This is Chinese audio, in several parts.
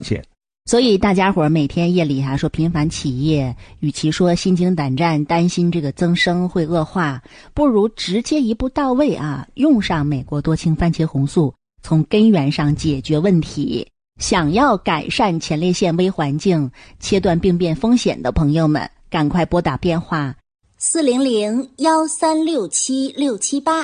险。 所以大家伙每天夜里说频繁起夜，与其说心惊胆战担心这个增生会恶化，不如直接一步到位用上美国多氢番茄红素，从根源上解决问题。想要改善前列腺微环境，切断病变风险的朋友们，赶快拨打电话400-1367-678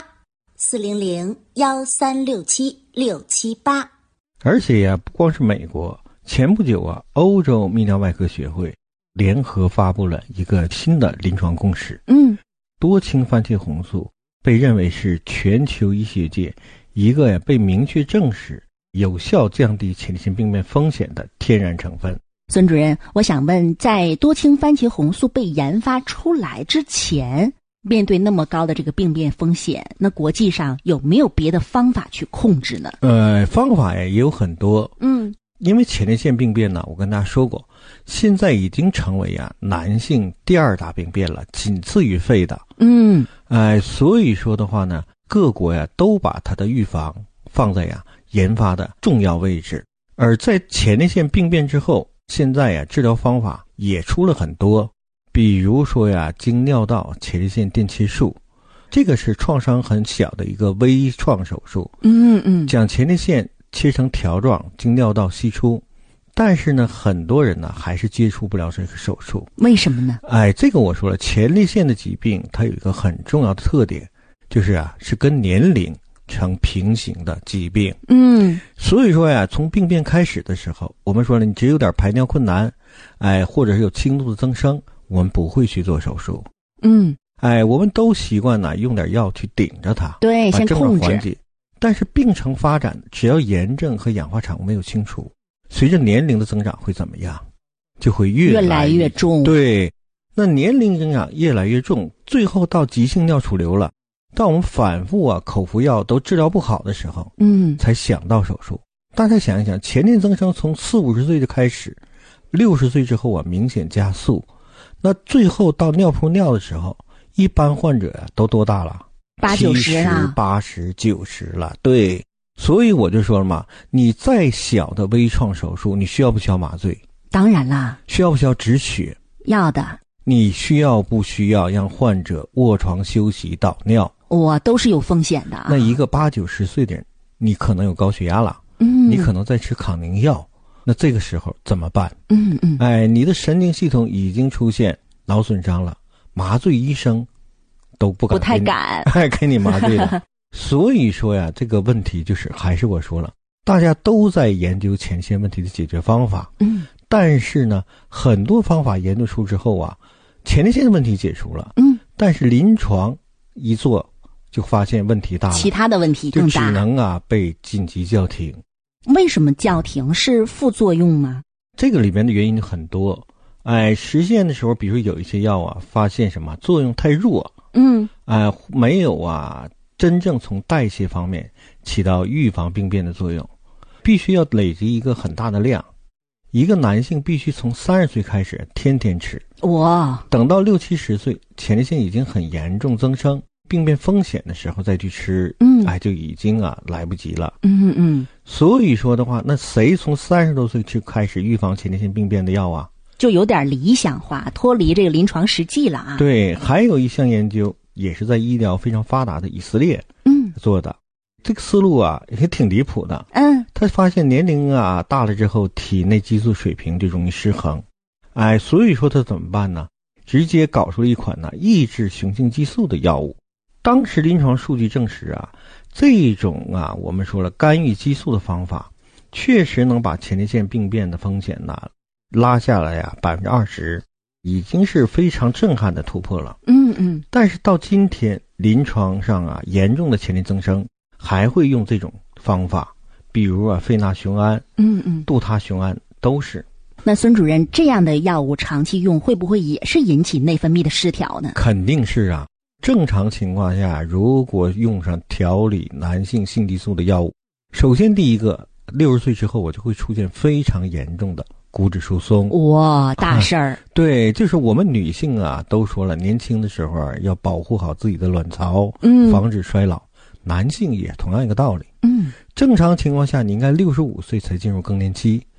400-1367-678。 而且呀，不光是美国，前不久欧洲泌尿外科学会联合发布了一个新的临床共识。多氢番茄红素被认为是全球医学界一个被明确证实有效降低前列腺病变风险的天然成分。 孙主任，我想问，在多氢番茄红素被研发出来之前，面对那么高的这个病变风险，那国际上有没有别的方法去控制呢？ 方法也有很多。因为前列腺病变呢，我跟大家说过，现在已经成为男性第二大病变了，仅次于肺的。所以说的话呢，各国都把它的预防放在研发的重要位置。而在前列腺病变之后，现在治疗方法也出了很多，比如说经尿道前列腺电切术，这个是创伤很小的一个微创手术。将前列腺切成条状，经尿道吸出。但是呢，很多人呢还是接触不了这个手术。 为什么呢？ 这个我说了，前列腺的疾病它有一个很重要的特点，就是是跟年龄成平行的疾病。所以说从病变开始的时候，我们说了，你只有点排尿困难，或者是有轻度的增生，我们不会去做手术。我们都习惯用点药去顶着它， 对，先控制缓解。但是病程发展，只要炎症和氧化产物没有清除，随着年龄的增长会怎么样？就会越来越重。 对，那年龄增长越来越重，最后到急性尿储留了，当我们反复口服药都治疗不好的时候，才想到手术。大家想一想，前列增生从40-50岁就开始，60岁之后明显加速，那最后到尿铺尿的时候，一般患者都多大了？80-90了，80、90了。对，所以我就说了嘛，你再小的微创手术，你需要不需要麻醉？ 当然啦。 需要不需要止血？ 要的。 你需要不需要让患者卧床休息导尿？ 我都是有风险的。 那一个80-90岁的人，你可能有高血压了，你可能在吃抗凝药，那这个时候怎么办？你的神经系统已经出现脑损伤了，麻醉医生都不太敢给你麻醉了。所以说这个问题就是还是我说了，大家都在研究前列腺问题的解决方法。但是呢，很多方法研究出之后前列腺的问题解除了，但是临床一做就发现问题大了， 其他的问题更大， 就只能被紧急叫停。 为什么叫停？是副作用吗？ 这个里面的原因很多。实践的时候，比如有一些药发现什么作用太弱，没有真正从代谢方面起到预防病变的作用，必须要累积一个很大的量。一个男性必须从30岁开始天天吃，等到60-70岁前列腺已经很严重增生病变风险的时候再去吃，就已经来不及了。所以说的话，那谁从30多岁就开始预防前列腺病变的药就有点理想化，脱离这个临床实际了对，还有一项研究也是在医疗非常发达的以色列做的，这个思路也挺离谱的。他发现年龄大了之后，体内激素水平就容易失衡。所以说他怎么办呢？直接搞出了一款抑制雄性激素的药物。当时临床数据证实这种我们说了干预激素的方法，确实能把前列腺病变的风险拉下来20%，已经是非常震撼的突破了。但是到今天临床上严重的前列增生还会用这种方法，比如费那雄胺、杜他雄胺都是。 那孙主任，这样的药物长期用会不会也是引起内分泌的失调呢？ 肯定是正常情况下，如果用上调理男性性激素的药物，首先第一个，60岁之后我就会出现非常严重的骨质疏松。 大事儿。 对，就是我们女性都说了，年轻的时候要保护好自己的卵巢，防止衰老。男性也同样一个道理。正常情况下你应该65岁才进入更年期，